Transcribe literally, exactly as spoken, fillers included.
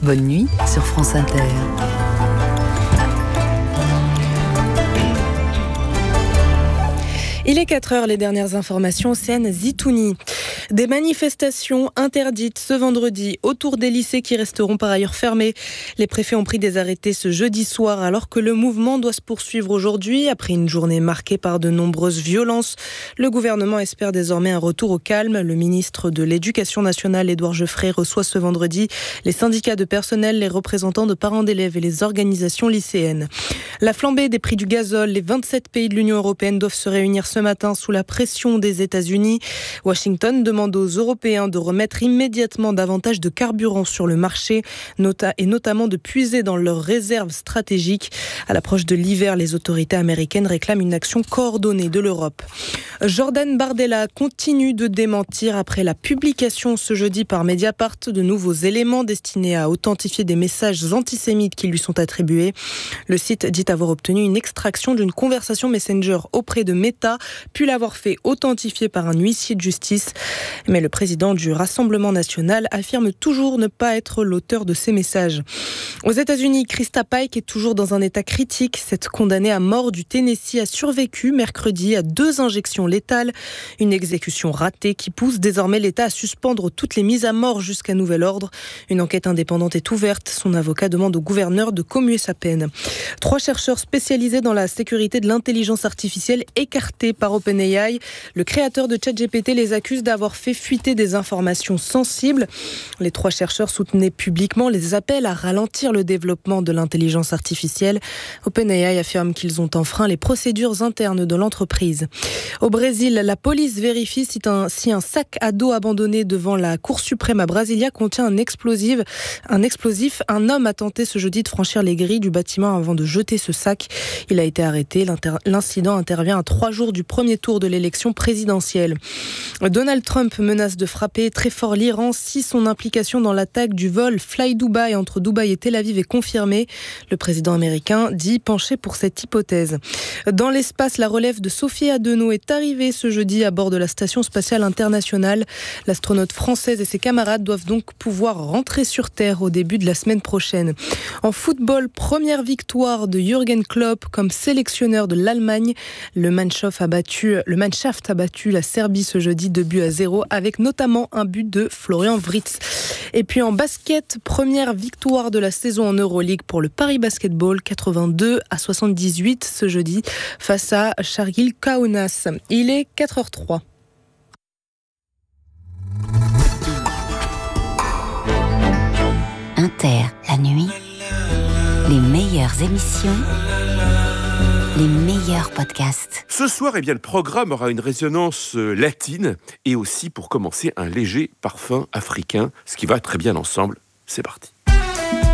Bonne nuit sur France Inter. Il est quatre heures, les dernières informations, Océane Zitouni. Des manifestations interdites ce vendredi autour des lycées qui resteront par ailleurs fermés. Les préfets ont pris des arrêtés ce jeudi soir alors que le mouvement doit se poursuivre aujourd'hui. Après une journée marquée par de nombreuses violences, le gouvernement espère désormais un retour au calme. Le ministre de l'Éducation nationale, Édouard Geoffrey, reçoit ce vendredi les syndicats de personnel, les représentants de parents d'élèves et les organisations lycéennes. La flambée des prix du gazole, les vingt-sept pays de l'Union européenne doivent se réunir ce matin sous la pression des États-Unis. Washington demande aux Européens de remettre immédiatement davantage de carburant sur le marché nota- et notamment de puiser dans leurs réserves stratégiques. À l'approche de l'hiver, les autorités américaines réclament une action coordonnée de l'Europe. Jordan Bardella continue de démentir après la publication ce jeudi par Mediapart de nouveaux éléments destinés à authentifier des messages antisémites qui lui sont attribués. Le site dit avoir obtenu une extraction d'une conversation Messenger auprès de Meta, puis l'avoir fait authentifier par un huissier de justice. Mais le président du Rassemblement national affirme toujours ne pas être l'auteur de ces messages. Aux États-Unis, Krista Pike est toujours dans un état critique. Cette condamnée à mort du Tennessee a survécu mercredi à deux injections létales. Une exécution ratée qui pousse désormais l'État à suspendre toutes les mises à mort jusqu'à nouvel ordre. Une enquête indépendante est ouverte. Son avocat demande au gouverneur de commuer sa peine. Trois chercheurs spécialisés dans la sécurité de l'intelligence artificielle écartés par OpenAI. Le créateur de ChatGPT les accuse d'avoir fait fuiter des informations sensibles. Les trois chercheurs soutenaient publiquement les appels à ralentir le développement de l'intelligence artificielle. OpenAI affirme qu'ils ont enfreint les procédures internes de l'entreprise. Au Brésil, la police vérifie si un, si un sac à dos abandonné devant la Cour suprême à Brasilia contient un explosif. Un explosif. Un homme a tenté ce jeudi de franchir les grilles du bâtiment avant de jeter ce sac. Il a été arrêté. L'inter- l'incident intervient à trois jours du premier tour de l'élection présidentielle. Donald Trump menace de frapper très fort l'Iran si son implication dans l'attaque du vol Fly Dubai entre Dubaï et Tel Aviv est confirmée. Le président américain dit pencher pour cette hypothèse. Dans l'espace, la relève de Sophie Adenau est arrivée ce jeudi à bord de la Station spatiale internationale. L'astronaute française et ses camarades doivent donc pouvoir rentrer sur Terre au début de la semaine prochaine. En football, première victoire de Jürgen Klopp comme sélectionneur de l'Allemagne. Le Mannschaft a battu, le Mannschaft a battu la Serbie ce jeudi deux buts à zéro avec notamment un but de Florian Wirtz. Et puis en basket, première victoire de la saison en Euroleague pour le Paris Basketball, quatre-vingt-deux à soixante-dix-huit ce jeudi face à Chargil Kaunas. Il est quatre heures zéro trois. Inter, la nuit, les meilleures émissions, les meilleurs podcasts. Ce soir, eh bien, le programme aura une résonance euh, latine et aussi, pour commencer, un léger parfum africain, ce qui va très bien ensemble. C'est parti.